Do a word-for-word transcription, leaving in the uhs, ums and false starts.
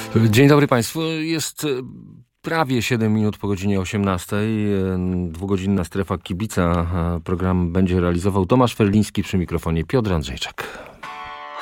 Dzień dobry Państwu. Jest prawie siedem minut po godzinie osiemnastej. Dwugodzinna strefa kibica. Program będzie realizował Tomasz Ferliński, przy mikrofonie Piotr Andrzejczak.